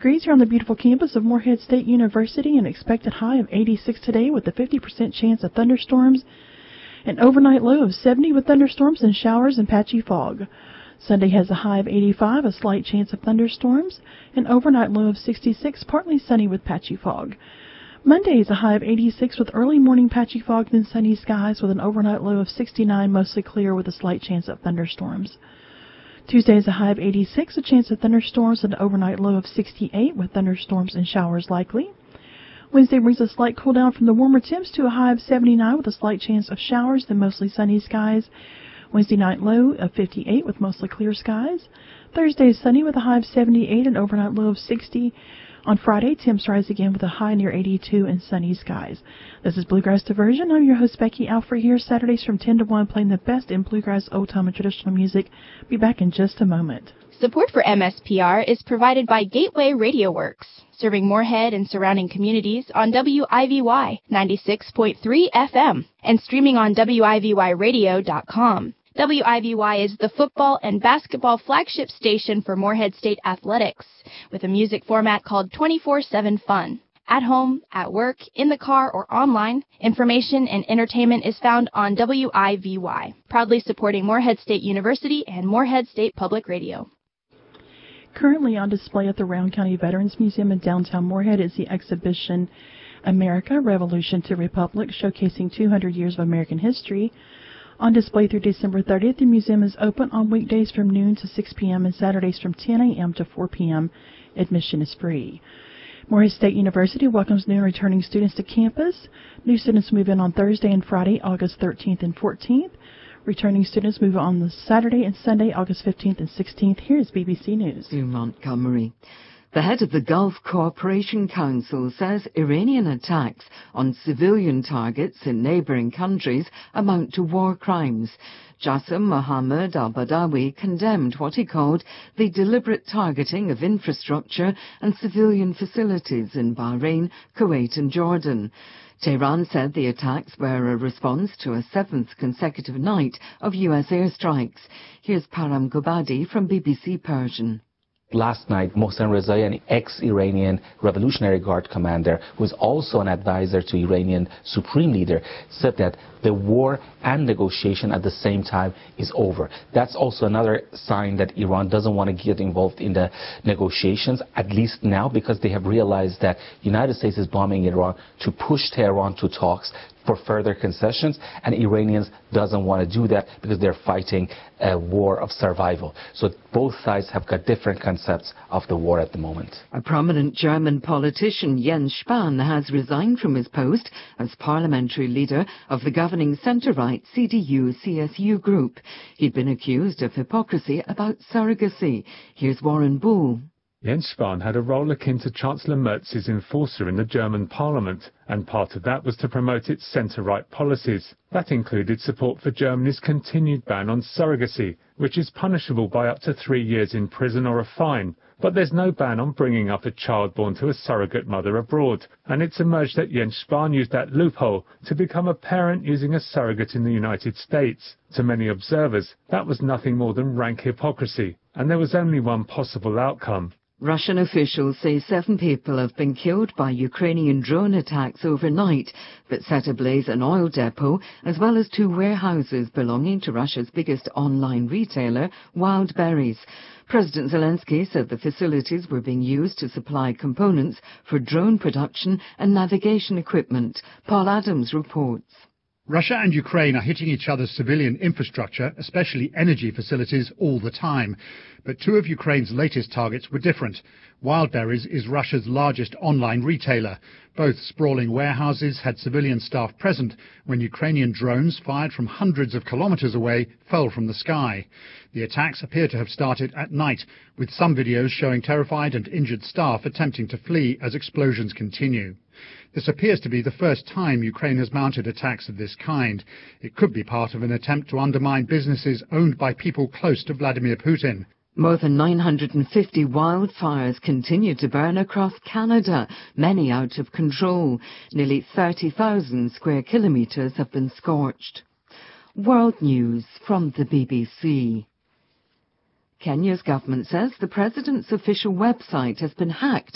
degrees here on the beautiful campus of Morehead State University, an expected high of 86 today with a 50% chance of thunderstorms, an overnight low of 70 with thunderstorms and showers and patchy fog. Sunday has a high of 85, a slight chance of thunderstorms, an overnight low of 66, partly sunny with patchy fog. Monday is a high of 86 with early morning patchy fog, then sunny skies with an overnight low of 69, mostly clear with a slight chance of thunderstorms. Tuesday is a high of 86, a chance of thunderstorms, and an overnight low of 68 with thunderstorms and showers likely. Wednesday brings a slight cool down from the warmer temps to a high of 79 with a slight chance of showers, then mostly sunny skies. Wednesday night low of 58 with mostly clear skies. Thursday is sunny with a high of 78 and overnight low of 60. On Friday, temps rise again with a high near 82 and sunny skies. This is Bluegrass Diversion. I'm your host, Becky Alfrey, here Saturdays from 10 to 1, playing the best in bluegrass, old-time, and traditional music. Be back in just a moment. Support for MSPR is provided by Gateway Radio Works, serving Morehead and surrounding communities on WIVY 96.3 FM and streaming on WIVYradio.com. WIVY is the football and basketball flagship station for Morehead State Athletics, with a music format called 24/7 Fun. At home, at work, in the car, or online, information and entertainment is found on WIVY, proudly supporting Morehead State University and Morehead State Public Radio. Currently on display at the Round County Veterans Museum in downtown Morehead is the exhibition America, Revolution to Republic, showcasing 200 years of American history. On display through December 30th, the museum is open on weekdays from noon to 6 p.m. and Saturdays from 10 a.m. to 4 p.m. Admission is free. Morehead State University welcomes new and returning students to campus. New students move in on Thursday and Friday, August 13th and 14th. Returning students move on the Saturday and Sunday, August 15th and 16th. Here is BBC News. To Montgomery. The head of the Gulf Cooperation Council says Iranian attacks on civilian targets in neighbouring countries amount to war crimes. Jassim Mohammed al-Badawi condemned what he called the deliberate targeting of infrastructure and civilian facilities in Bahrain, Kuwait and Jordan. Tehran said the attacks were a response to a seventh consecutive night of U.S. airstrikes. Here's Param Gobadi from BBC Persian. Last night, Mohsen Rezai, an ex-Iranian Revolutionary Guard commander, who is also an advisor to Iranian Supreme Leader, said that the war and negotiation at the same time is over. That's also another sign that Iran doesn't want to get involved in the negotiations, at least now, because they have realized that the United States is bombing Iran to push Tehran to talks for further concessions, and Iranians doesn't want to do that because they're fighting a war of survival. So both sides have got different concepts of the war at the moment. A prominent German politician, Jens Spahn, has resigned from his post as parliamentary leader of the governing centre-right CDU-CSU group. He'd been accused of hypocrisy about surrogacy. Here's Warren Bull. Jens Spahn had a role akin to Chancellor Merz's enforcer in the German parliament, and part of that was to promote its centre-right policies. That included support for Germany's continued ban on surrogacy, which is punishable by up to 3 years in prison or a fine. But there's no ban on bringing up a child born to a surrogate mother abroad, and it's emerged that Jens Spahn used that loophole to become a parent using a surrogate in the United States. To many observers, that was nothing more than rank hypocrisy, and there was only one possible outcome. Russian officials say 7 people have been killed by Ukrainian drone attacks overnight that set ablaze an oil depot as well as 2 warehouses belonging to Russia's biggest online retailer, Wild Berries. President Zelensky said the facilities were being used to supply components for drone production and navigation equipment. Paul Adams reports. Russia and Ukraine are hitting each other's civilian infrastructure, especially energy facilities, all the time. But 2 of Ukraine's latest targets were different. Wildberries is Russia's largest online retailer. Both sprawling warehouses had civilian staff present when Ukrainian drones fired from hundreds of kilometers away fell from the sky. The attacks appear to have started at night, with some videos showing terrified and injured staff attempting to flee as explosions continue. This appears to be the first time Ukraine has mounted attacks of this kind. It could be part of an attempt to undermine businesses owned by people close to Vladimir Putin. More than 950 wildfires continue to burn across Canada, many out of control. Nearly 30,000 square kilometres have been scorched. World News from the BBC. Kenya's government says the president's official website has been hacked